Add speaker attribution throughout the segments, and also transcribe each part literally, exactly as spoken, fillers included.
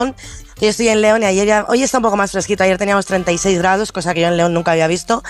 Speaker 1: Yo estoy en León y ayer ya, hoy está un poco más fresquito, ayer teníamos treinta y seis grados, cosa que yo en León nunca había visto.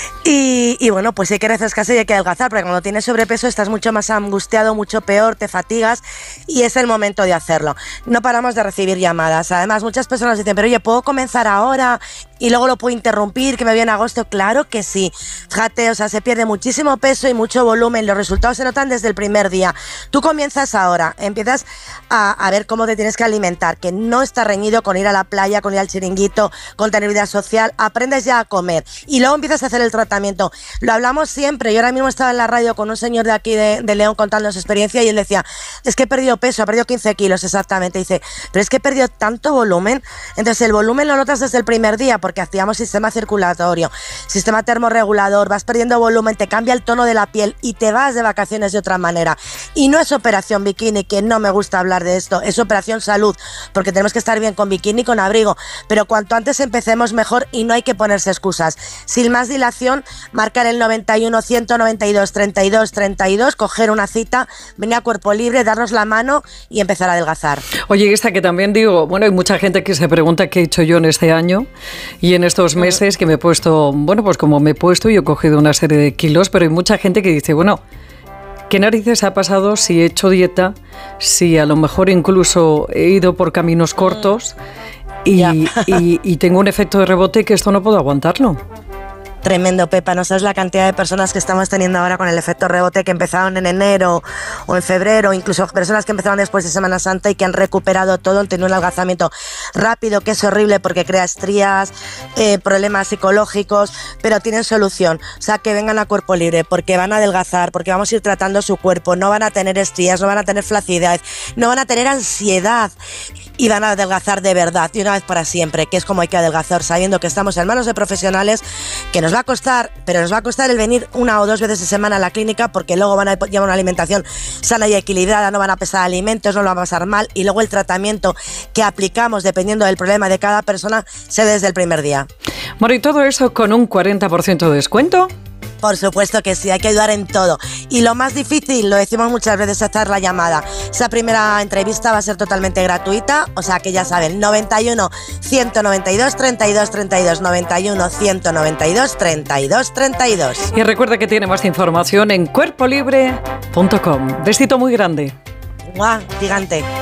Speaker 1: Y, y bueno, pues hay que refrescarse y hay que adelgazar, porque cuando tienes sobrepeso estás mucho más angustiado, mucho peor, te fatigas y es el momento de hacerlo. No paramos de recibir llamadas. Además, muchas personas dicen, pero oye, ¿puedo comenzar ahora y luego lo puedo interrumpir, que me viene agosto? Claro que sí. Fíjate, o sea, se pierde muchísimo peso y mucho volumen, los resultados se notan desde el primer día. Tú comienzas ahora, empiezas a, a ver cómo te tienes que alimentar, que no está reñido con ir a la playa, con ir al chiringuito, con tener vida social, aprendes ya a comer y luego empiezas a hacer el tratamiento. Lo hablamos siempre. Yo ahora mismo estaba en la radio con un señor de aquí de, de León contando su experiencia y él decía, es que he perdido peso, he perdido quince kilos exactamente. Dice, pero es que he perdido tanto volumen. Entonces el volumen lo notas desde el primer día porque activamos sistema circulatorio, sistema termorregulador, vas perdiendo volumen, te cambia el tono de la piel y te vas de vacaciones de otra manera. Y no es operación bikini, que no me gusta hablar de esto, es operación salud, porque tenemos que estar bien con bikini, con abrigo, pero cuanto antes empecemos mejor y no hay que ponerse excusas. Sin más dilación, marcar el noventa y uno, ciento noventa y dos, treinta y dos, treinta y dos, coger una cita, venir a Cuerpo Libre, darnos la mano y empezar a adelgazar.
Speaker 2: Oye, esta que también digo, bueno, hay mucha gente que se pregunta qué he hecho yo en este año y en estos meses que me he puesto, bueno, pues como me he puesto y he cogido una serie de kilos, pero hay mucha gente que dice, bueno, ¿qué narices ha pasado si he hecho dieta, si a lo mejor incluso he ido por caminos cortos y, y, y tengo un efecto de rebote que esto no puedo aguantarlo?
Speaker 1: Tremendo, Pepa, no sabes la cantidad de personas que estamos teniendo ahora con el efecto rebote, que empezaron en enero o en febrero, incluso personas que empezaron después de Semana Santa y que han recuperado todo, han tenido un adelgazamiento rápido, que es horrible porque crea estrías, eh, problemas psicológicos, pero tienen solución. O sea, que vengan a Cuerpo Libre porque van a adelgazar, porque vamos a ir tratando su cuerpo, no van a tener estrías, no van a tener flacidez, no van a tener ansiedad y van a adelgazar de verdad, y una vez para siempre, que es como hay que adelgazar, sabiendo que estamos en manos de profesionales, que nos va a costar, pero nos va a costar el venir una o dos veces a semana a la clínica, porque luego van a llevar una alimentación sana y equilibrada, no van a pesar alimentos, no lo van a pasar mal, y luego el tratamiento que aplicamos, dependiendo del problema de cada persona, se dé desde el primer día.
Speaker 2: Bueno, y todo eso con un cuarenta por ciento de descuento.
Speaker 1: Por supuesto que sí, hay que ayudar en todo. Y lo más difícil, lo decimos muchas veces, es hacer la llamada. Esa primera entrevista va a ser totalmente gratuita, o sea que ya saben, noventa y uno, ciento noventa y dos, treinta y dos, treinta y dos, noventa y uno, ciento noventa y dos, treinta y dos, treinta y dos.
Speaker 2: Y recuerda que tiene más información en cuerpo libre punto com. Besito muy grande.
Speaker 1: ¡Guau! Gigante.